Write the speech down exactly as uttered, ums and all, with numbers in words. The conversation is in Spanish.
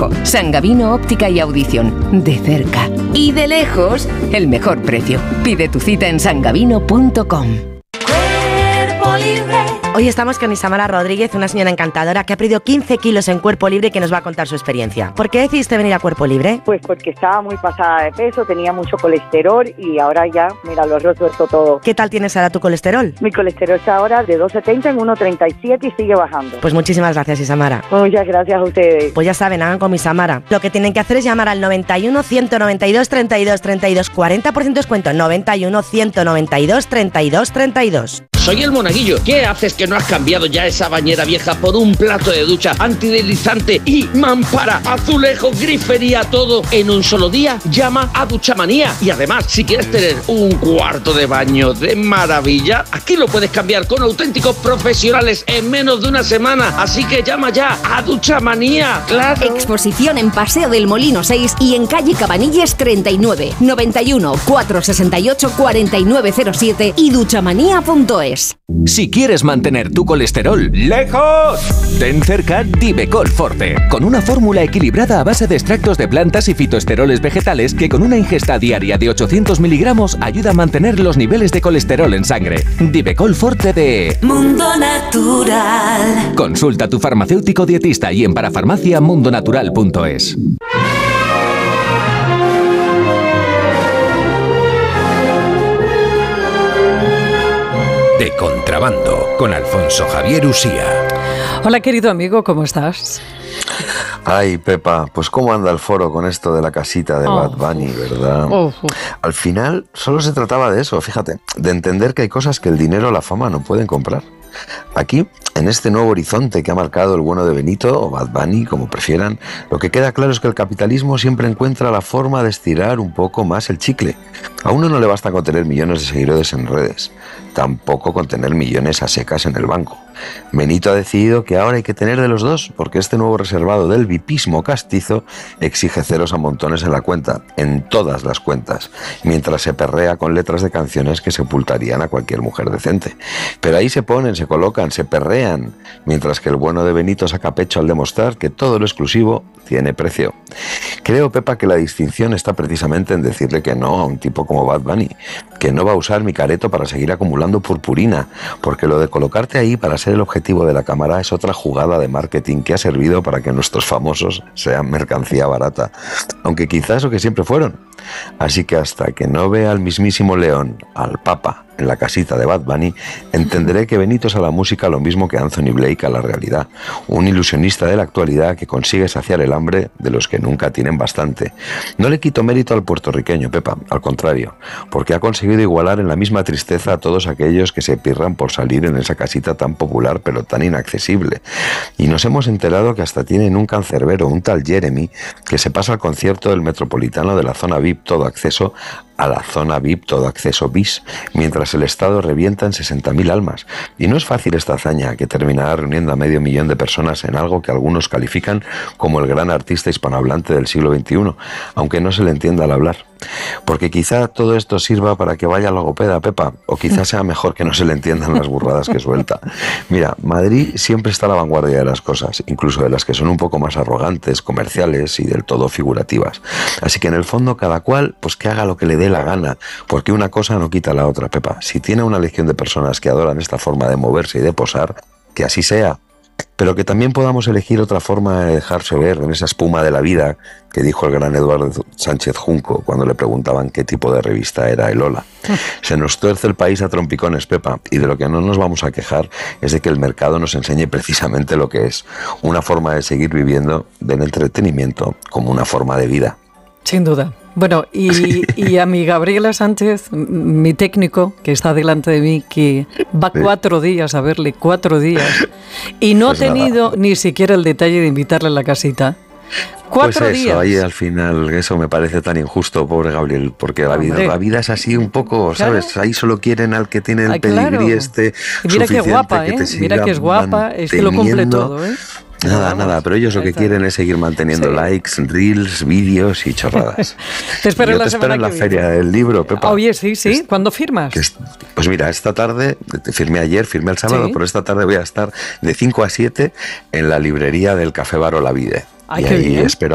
fijo. San Gavino Óptica y Audición. De cerca y de lejos, el mejor precio. Pide tu cita en san gavino punto com. Cuerpo Libre. Hoy estamos con Isamara Rodríguez, una señora encantadora que ha perdido quince kilos en Cuerpo Libre y que nos va a contar su experiencia. ¿Por qué decidiste venir a Cuerpo Libre? Pues porque estaba muy pasada de peso, tenía mucho colesterol y ahora ya, mira, lo he resuelto todo. ¿Qué tal tienes ahora tu colesterol? Mi colesterol está ahora de dos setenta en uno treinta y siete y sigue bajando. Pues muchísimas gracias, Isamara. Muchas gracias a ustedes. Pues ya saben, hagan como Isamara. Lo que tienen que hacer es llamar al noventa y uno, ciento noventa y dos, treinta y dos, treinta y dos, cuarenta por ciento descuento, noventa y uno, ciento noventa y dos, treinta y dos, treinta y dos. Soy el Monaguillo. ¿Qué haces que no has cambiado ya esa bañera vieja por un plato de ducha antideslizante y mampara, azulejo, grifería, todo en un solo día? Llama a Duchamanía. Y además, si quieres tener un cuarto de baño de maravilla, aquí lo puedes cambiar con auténticos profesionales en menos de una semana. Así que llama ya a Duchamanía. ¡Claro! Exposición en Paseo del Molino seis y en calle Cabanilles treinta y nueve, noventa y uno, cuatrocientos sesenta y ocho, cuarenta y nueve cero siete y duchamanía punto es. Si quieres mantener tu colesterol lejos, ten cerca Divecol Forte, con una fórmula equilibrada a base de extractos de plantas y fitoesteroles vegetales que con una ingesta diaria de ochocientos miligramos ayuda a mantener los niveles de colesterol en sangre. Divecol Forte de Mundo Natural. Consulta a tu farmacéutico dietista y en parafarmacia mundo natural punto es. De Contrabando, con Alfonso Javier Usía. Hola, querido amigo, ¿cómo estás? Ay, Pepa, pues cómo anda el foro con esto de la casita de oh, Bad Bunny, ¿verdad? Oh, oh. Al final solo se trataba de eso, fíjate, de entender que hay cosas que el dinero o la fama no pueden comprar. Aquí, en este nuevo horizonte que ha marcado el bueno de Benito, o Bad Bunny, como prefieran, lo que queda claro es que el capitalismo siempre encuentra la forma de estirar un poco más el chicle. A uno no le basta con tener millones de seguidores en redes, tampoco con tener millones a secas en el banco. Benito ha decidido que ahora hay que tener de los dos, porque este nuevo reservado del vipismo castizo exige ceros a montones en la cuenta, en todas las cuentas, mientras se perrea con letras de canciones que sepultarían a cualquier mujer decente. Pero ahí se ponen, se colocan, se perrean, mientras que el bueno de Benito saca pecho al demostrar que todo lo exclusivo tiene precio. Creo, Pepa, que la distinción está precisamente en decirle que no a un tipo como Bad Bunny, que no va a usar mi careto para seguir acumulando purpurina, porque lo de colocarte ahí para ser el objetivo de la cámara es otra jugada de marketing que ha servido para que nuestros famosos sean mercancía barata, aunque quizás lo que siempre fueron. Así que hasta que no vea al mismísimo León, al Papa, en la casita de Bad Bunny, entenderé que Benito es a la música lo mismo que Anthony Blake a la realidad, un ilusionista de la actualidad que consigue saciar el hambre de los que nunca tienen bastante. No le quito mérito al puertorriqueño, Pepa, al contrario, porque ha conseguido igualar en la misma tristeza a todos aquellos que se pirran por salir en esa casita tan popular pero tan inaccesible. Y nos hemos enterado que hasta tienen un cancerbero, un tal Jeremy, que se pasa al concierto del Metropolitano de la zona V I P todo acceso a la zona V I P todo acceso bis, mientras el Estado revienta en sesenta mil almas. Y no es fácil esta hazaña, que terminará reuniendo a medio millón de personas en algo que algunos califican como el gran artista hispanohablante del siglo veintiuno, aunque no se le entienda al hablar. Porque quizá todo esto sirva para que vaya a logopeda, Pepa, o quizá sea mejor que no se le entiendan las burradas que suelta. Mira, Madrid siempre está a la vanguardia de las cosas, incluso de las que son un poco más arrogantes, comerciales y del todo figurativas. Así que en el fondo cada cual, pues que haga lo que le dé la gana, porque una cosa no quita la otra, Pepa. Si tiene una legión de personas que adoran esta forma de moverse y de posar, que así sea. Pero que también podamos elegir otra forma de dejarse ver en esa espuma de la vida que dijo el gran Eduardo Sánchez Junco cuando le preguntaban qué tipo de revista era el Hola. Se nos tuerce el país a trompicones, Pepa, y de lo que no nos vamos a quejar es de que el mercado nos enseñe precisamente lo que es, una forma de seguir viviendo del entretenimiento como una forma de vida. Sin duda. Bueno, y, y a mi Gabriela Sánchez, mi técnico, que está delante de mí, que va sí. cuatro días a verle, cuatro días, y no pues ha tenido nada. Ni siquiera el detalle de invitarle a la casita. Cuatro pues eso, días. Ahí al final, eso me parece tan injusto, pobre Gabriel, porque la vida, la vida es así un poco, ¿sabes? Claro. Ahí solo quieren al que tiene el ah, pedigrí claro. este. Y mira qué guapa, ¿eh? Mira que es guapa, es que lo cumple todo, ¿eh? Nada, vamos, nada, pero ellos lo que está. quieren es seguir manteniendo sí. likes, reels, vídeos y chorradas. Te espero Yo la te espero en la viene. feria del libro, Pepa. Oye, sí, sí, es, ¿cuándo firmas? Es, pues mira, esta tarde, firmé ayer, firmé el sábado, ¿sí? Pero esta tarde voy a estar de cinco a siete en la librería del Café Bar Olavide. Ay, y qué ahí bien. espero